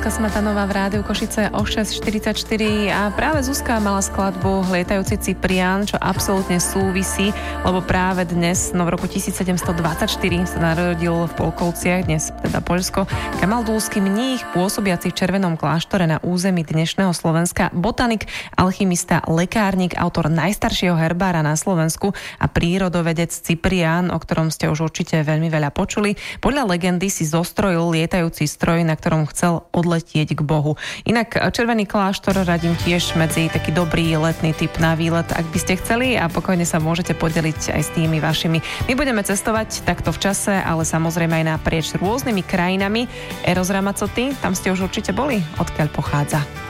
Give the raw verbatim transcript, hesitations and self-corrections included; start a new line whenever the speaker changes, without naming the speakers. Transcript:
Zuzka Smatanová v Rádiu Košice o šesť štyridsaťštyri a práve Zuzka mala skladbu Lietajúci Cyprián, čo absolútne súvisí, lebo práve dnes, no v roku tisícsedemstodvadsaťštyri sa narodil v Polkovciach, dnes teda Poľsko, kamaldulský mních pôsobiaci v Červenom kláštore na území dnešného Slovenska, botanik, alchymista, lekárnik, autor najstaršieho herbára na Slovensku a prírodovedec Cyprián, o ktorom ste už určite veľmi veľa počuli. Podľa legendy si zostrojil lietajúci stroj, na ktorom chcel odletieť k Bohu. Inak Červený kláštor radím tiež medzi taký dobrý letný typ na výlet, ak by ste chceli, a pokojne sa môžete podeliť aj s tými vašimi. My budeme cestovať takto v čase, ale samozrejme aj naprieč rôznymi krajinami. Eros Ramazzotti, tam ste už určite boli, odkiaľ pochádza.